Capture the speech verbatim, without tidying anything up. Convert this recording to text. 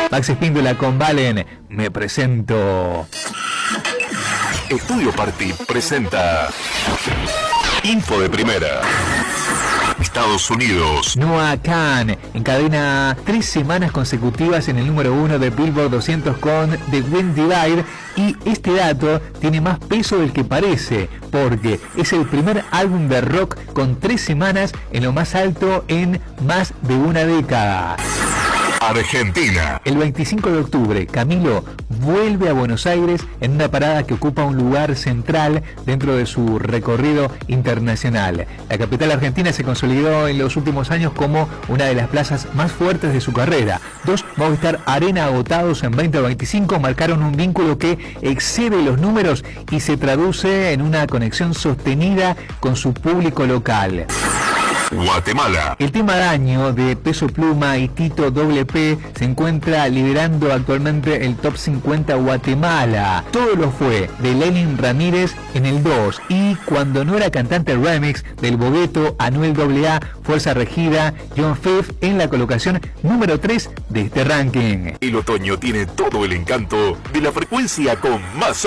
Max Espíndola con Valen, Me Presento. Estudio Party presenta Info de Primera. Estados Unidos. Noah Kahan encadena tres semanas consecutivas en el número uno de Billboard doscientos con The Wind Divide, y este dato tiene más peso del que parece, porque es el primer álbum de rock con tres semanas en lo más alto en más de una década. Argentina. El veinticinco de octubre, Camilo vuelve a Buenos Aires en una parada que ocupa un lugar central dentro de su recorrido internacional. La capital argentina se consolidó en los últimos años como una de las plazas más fuertes de su carrera. Dos Movistar Arena agotados en veinte veinticinco marcaron un vínculo que excede los números y se traduce en una conexión sostenida con su público local. Guatemala. El tema Daño de Peso Pluma y Tito Doble P se encuentra liderando actualmente el Top cincuenta Guatemala. Todo lo fue de Lenin Ramírez en el dos, y Cuando no era cantante remix del Bogueto, Anuel A A, Fuerza Regida, John Five en la colocación número tres de este ranking. El otoño tiene todo el encanto de la frecuencia con más